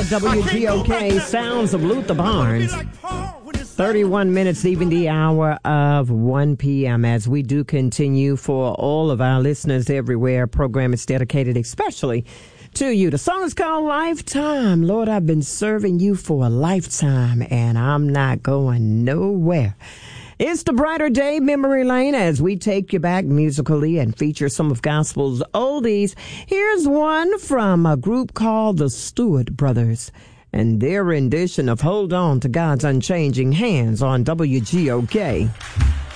WGOK, Sounds of Luther Barnes. 31 minutes, even the hour of 1 p.m. as we do continue for all of our listeners everywhere. Program is dedicated especially to you. The song is called Lifetime. Lord, I've been serving you for a lifetime, and I'm not going nowhere. It's the Brighter Day Memory Lane as we take you back musically and feature some of gospel's oldies. Here's one from a group called the Stewart Brothers and their rendition of Hold On to God's Unchanging Hands on WGOK.